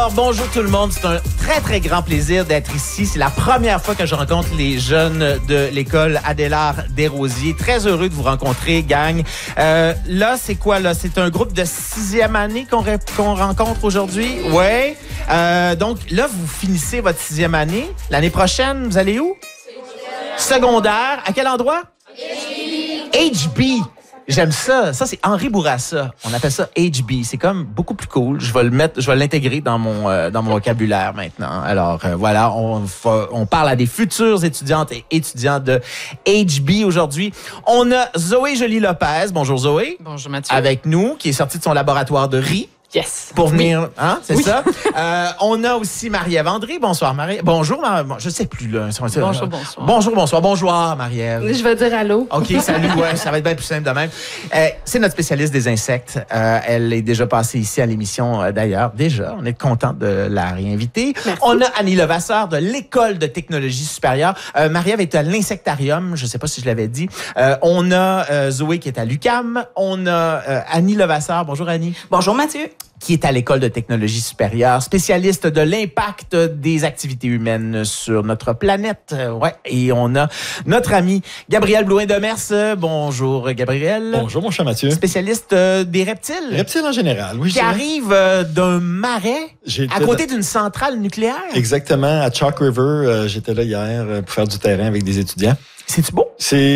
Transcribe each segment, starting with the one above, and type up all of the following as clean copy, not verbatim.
Alors, bonjour tout le monde. C'est un très, très grand plaisir d'être ici. C'est la première fois que je rencontre les jeunes de l'école Adélard Desrosiers. Très heureux de vous rencontrer, gang. Là, c'est quoi, là? C'est un groupe de 6e année qu'on rencontre aujourd'hui? Oui. Donc, là, vous finissez votre 6e année. L'année prochaine, vous allez où? Secondaire. À quel endroit? HB. J'aime ça. Ça, c'est Henri Bourassa. On appelle ça HB. C'est comme beaucoup plus cool. Je vais l'intégrer dans mon vocabulaire maintenant. Alors, voilà, on parle à des futurs étudiantes et étudiants de HB aujourd'hui. On a Zoé Joly-Lopez. Bonjour Zoé. Bonjour Mathieu. Avec nous, qui est sortie de son laboratoire de riz. Yes. Pour venir, hein, c'est ça. On a aussi Marie-Ève André. Bonsoir, Marie. Bonjour, je sais plus, là. Bonjour, Marie-Ève. Je vais dire allô. OK, salut, ouais, ça va être bien plus simple de même. C'est notre spécialiste des insectes. Elle est déjà passée ici à l'émission, d'ailleurs. Déjà, on est content de la réinviter. Merci. On a Annie Levasseur de l'École de technologie supérieure. Marie-Ève est à l'Insectarium, je sais pas si je l'avais dit. On a Zoé qui est à l'UQAM. On a Annie Levasseur. Bonjour, Annie. Bonjour, Mathieu. Qui est à l'École de technologie supérieure, spécialiste de l'impact des activités humaines sur notre planète. Ouais. Et on a notre ami Gabriel Blouin-Demers. Bonjour, Gabriel. Bonjour, mon cher Mathieu. Spécialiste des reptiles. Reptiles en général, oui. Qui arrive d'un marais à côté d'une centrale nucléaire. Exactement, à Chalk River. J'étais là hier pour faire du terrain avec des étudiants. C'est-tu beau?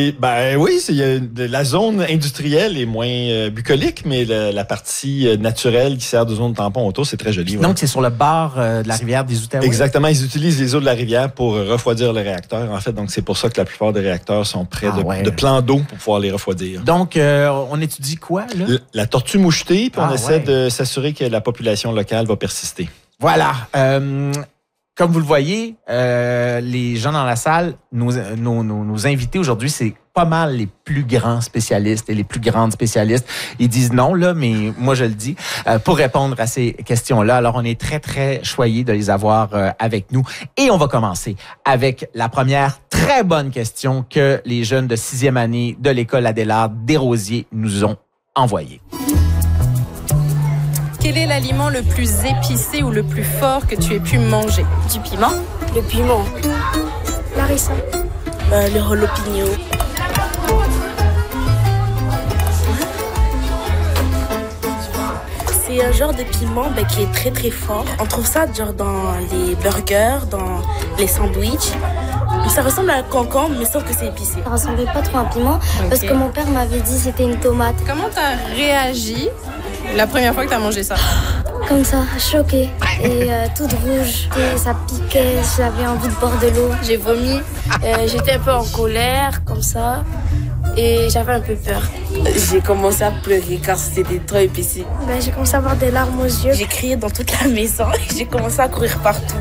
La zone industrielle est moins bucolique, mais la partie naturelle qui sert de zone tampon autour, c'est très joli. Donc, c'est sur le bord de la rivière des Outaouais? Exactement. Ils utilisent les eaux de la rivière pour refroidir le réacteur. En fait, donc c'est pour ça que la plupart des réacteurs sont près de plans d'eau pour pouvoir les refroidir. Donc, on étudie quoi, là? La tortue mouchetée, puis on essaie de s'assurer que la population locale va persister. Voilà. Comme vous le voyez, les gens dans la salle, nos invités aujourd'hui, c'est pas mal les plus grands spécialistes et les plus grandes spécialistes. Ils disent non, là, mais moi, je le dis, pour répondre à ces questions-là. Alors, on est très, très choyés de les avoir avec nous. Et on va commencer avec la première très bonne question que les jeunes de 6e année de l'École Adélard Desrosiers nous ont envoyée. Quel est l'aliment le plus épicé ou le plus fort que tu aies pu manger? Du piment. Le piment. Larissa. Le jalapeno. C'est un genre de piment qui est très très fort. On trouve ça genre dans les burgers, dans les sandwichs. Ça ressemble à un concombre, mais sauf que c'est épicé. Ça ressemblait pas trop à un piment parce que mon père m'avait dit que c'était une tomate. Comment t'as réagi la première fois que t'as mangé ça? Comme ça, choquée et toute rouge. Et ça piquait, j'avais envie de boire de l'eau. J'ai vomi, j'étais un peu en colère, comme ça. Et j'avais un peu peur. J'ai commencé à pleurer car c'était trop épicé. J'ai commencé à avoir des larmes aux yeux. J'ai crié dans toute la maison et j'ai commencé à courir partout.